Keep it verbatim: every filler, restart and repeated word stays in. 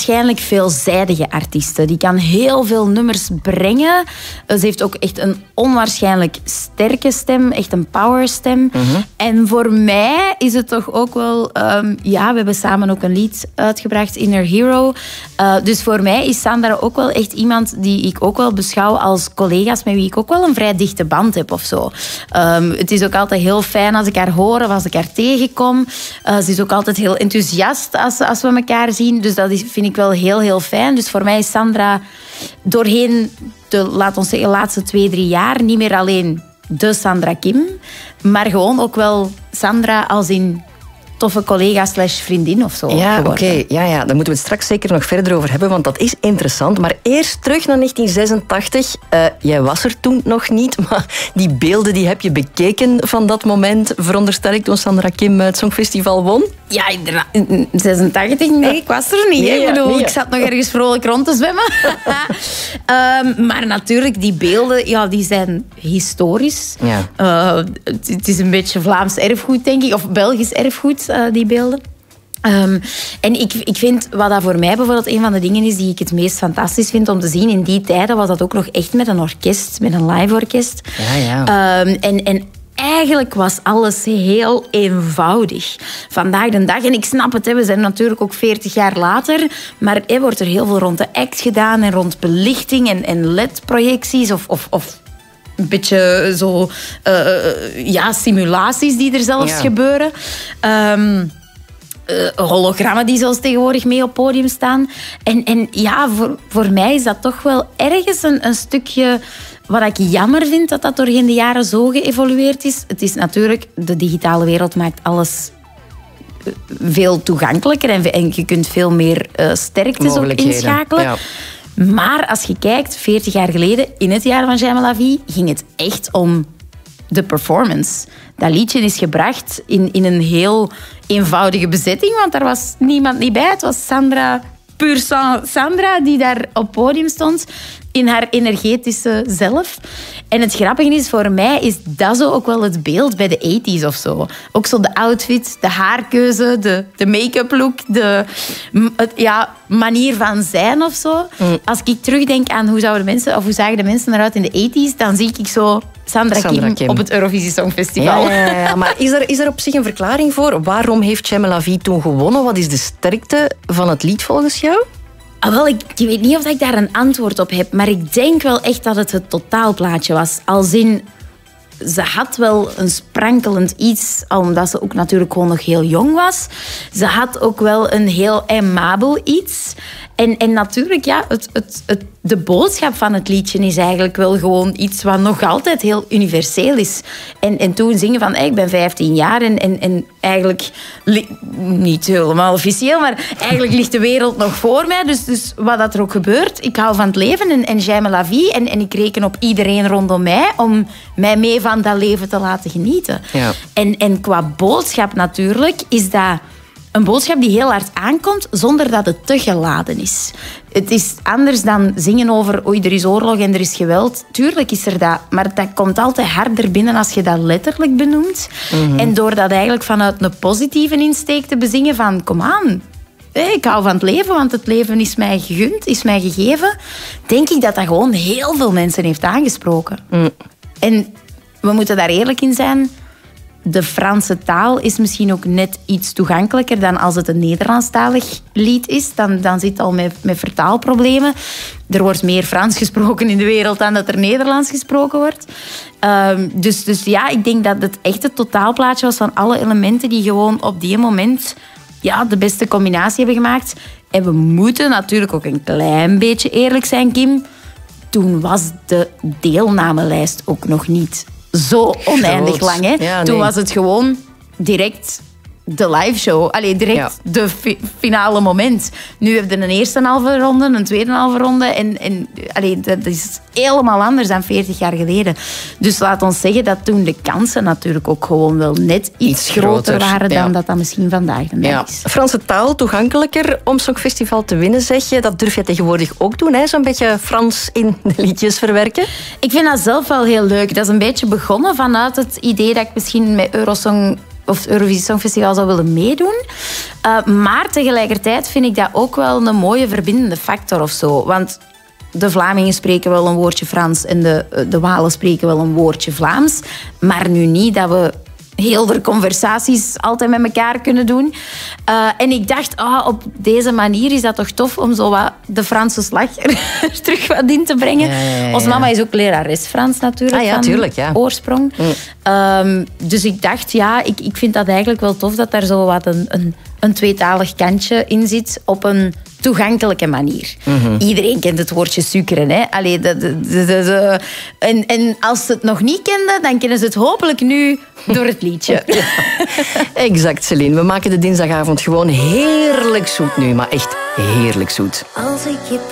onwaarschijnlijk veelzijdige artieste. Die kan heel veel nummers brengen. Ze heeft ook echt een onwaarschijnlijk sterke stem, echt een powerstem. Mm-hmm. En voor mij is het toch ook wel... Um, ja, we hebben samen ook een lied uitgebracht, Inner Hero. Uh, dus voor mij is Sandra ook wel echt iemand die ik ook wel beschouw als collega's met wie ik ook wel een vrij dichte band heb of zo. Um, het is ook altijd heel fijn als ik haar hoor of als ik haar tegenkom. Uh, ze is ook altijd heel enthousiast als, als we elkaar zien. Dus dat is, vind ik wel heel, heel fijn. Dus voor mij is Sandra doorheen de, laat ons zeggen, laatste twee, drie jaar niet meer alleen de Sandra Kim, maar gewoon ook wel Sandra als in toffe collega slash vriendin of zo. Ja, oké. Okay. Ja, ja, daar moeten we het straks zeker nog verder over hebben, want dat is interessant. Maar eerst terug naar negentien zesentachtig. Uh, jij was er toen nog niet, maar die beelden die heb je bekeken van dat moment, veronderstel ik, toen Sandra Kim het Songfestival won? Ja, inderdaad. In zesentachtig? Nee, ik was er niet. Nee, ik bedoel, nee, ja. Ik zat nog ergens vrolijk rond te zwemmen. um, maar natuurlijk, die beelden, ja, die zijn historisch. Ja. Uh, het, het is een beetje Vlaams erfgoed, denk ik, of Belgisch erfgoed, uh, die beelden. Um, en ik, ik vind, wat dat voor mij bijvoorbeeld een van de dingen is die ik het meest fantastisch vind om te zien, in die tijden was dat ook nog echt met een orkest, met een live orkest. Ja, ja. Um, en... en Eigenlijk was alles heel eenvoudig. Vandaag de dag, en ik snap het, we zijn natuurlijk ook veertig jaar later, maar er wordt er heel veel rond de act gedaan en rond belichting en, en L E D-projecties of, of, of een beetje zo, uh, ja, simulaties die er zelfs ja. gebeuren. Um, Uh, hologrammen die zelfs tegenwoordig mee op podium staan. En, en ja, voor, voor mij is dat toch wel ergens een, een stukje... Wat ik jammer vind, dat dat doorheen de jaren zo geëvolueerd is. Het is natuurlijk... De digitale wereld maakt alles veel toegankelijker. En, en je kunt veel meer uh, sterktes ook inschakelen. Ja. Maar als je kijkt, veertig jaar geleden, in het jaar van Jaime La Vie, ging het echt om de performance. Dat liedje is gebracht in, in een heel eenvoudige bezetting, want er was niemand niet bij. Het was Sandra, puur Sandra, die daar op podium stond, in haar energetische zelf. En het grappige is, voor mij is dat zo ook wel het beeld bij de tachtiger of zo. Ook zo de outfit, de haarkeuze, de, de make-up look, de het, ja, manier van zijn of zo. Mm. Als ik terugdenk aan hoe zouden mensen, of hoe zagen de mensen eruit in de tachtiger, dan zie ik zo Sandra, Sandra Kim, Kim op het Eurovisie Songfestival. Ja, ja, ja. Maar is er, is er op zich een verklaring voor? Waarom heeft Jaime La Vie toen gewonnen? Wat is de sterkte van het lied volgens jou? Ah, wel, ik, ik weet niet of ik daar een antwoord op heb, maar ik denk wel echt dat het het totaalplaatje was. Als in, ze had wel een sprankelend iets, omdat ze ook natuurlijk gewoon nog heel jong was. Ze had ook wel een heel aimabel iets. En, en natuurlijk, ja, het, het, het, de boodschap van het liedje is eigenlijk wel gewoon iets wat nog altijd heel universeel is. En, en toen zingen van, hey, ik ben vijftien jaar en, en, en eigenlijk, li- niet helemaal officieel, maar eigenlijk ligt de wereld nog voor mij. Dus, dus wat dat er ook gebeurt, ik hou van het leven en, en Jaime La Vie. En, en ik reken op iedereen rondom mij om mij mee van dat leven te laten genieten. Ja. En, en qua boodschap natuurlijk is dat een boodschap die heel hard aankomt, zonder dat het te geladen is. Het is anders dan zingen over oei, er is oorlog en er is geweld. Tuurlijk is er dat, maar dat komt altijd harder binnen als je dat letterlijk benoemt. Mm-hmm. En door dat eigenlijk vanuit een positieve insteek te bezingen van kom aan, ik hou van het leven, want het leven is mij gegund, is mij gegeven, denk ik dat dat gewoon heel veel mensen heeft aangesproken. Mm. En we moeten daar eerlijk in zijn. De Franse taal is misschien ook net iets toegankelijker dan als het een Nederlandstalig lied is. Dan, dan zit het al met, met vertaalproblemen. Er wordt meer Frans gesproken in de wereld dan dat er Nederlands gesproken wordt. Um, dus, dus ja, ik denk dat het echt het totaalplaatje was van alle elementen die gewoon op die moment ja, de beste combinatie hebben gemaakt. En we moeten natuurlijk ook een klein beetje eerlijk zijn, Kim. Toen was de deelnamelijst ook nog niet zo oneindig lang. Hè? Ja, nee. Toen was het gewoon direct de live show. Allee, direct ja. de fi- finale moment. Nu heb je een eerste halve ronde, een tweede halve ronde. En, en allee, dat is helemaal anders dan veertig jaar geleden. Dus laat ons zeggen dat toen de kansen natuurlijk ook gewoon wel net iets, iets groter, groter waren dan ja. dat dat misschien vandaag de dag ja. is. Franse taal toegankelijker om Songfestival te winnen, zeg je. Dat durf je tegenwoordig ook doen, hè? Zo'n beetje Frans in de liedjes verwerken. Ik vind dat zelf wel heel leuk. Dat is een beetje begonnen vanuit het idee dat ik misschien met Eurosong of het Eurovisie Songfestival zou willen meedoen. Uh, maar tegelijkertijd vind ik dat ook wel een mooie verbindende factor of zo. Want de Vlamingen spreken wel een woordje Frans en de, de Walen spreken wel een woordje Vlaams. Maar nu niet dat we heel de conversaties altijd met elkaar kunnen doen. Uh, en ik dacht, oh, op deze manier is dat toch tof om zo wat de Franse slag er terug wat in te brengen. Ja, ja, ja. Ons mama is ook lerares Frans natuurlijk, ah, ja, van tuurlijk, ja. oorsprong. Mm. Um, dus ik dacht, ja, ik, ik vind dat eigenlijk wel tof dat daar zo wat een, een, een tweetalig kantje in zit op een toegankelijke manier. Mm-hmm. Iedereen kent het woordje suikeren. Hè? Allee, de, de, de, de, en, en als ze het nog niet kenden, dan kennen ze het hopelijk nu door het liedje. Ja. Exact, Celine. We maken de dinsdagavond gewoon heerlijk zoet nu. Maar echt heerlijk zoet. Als ik je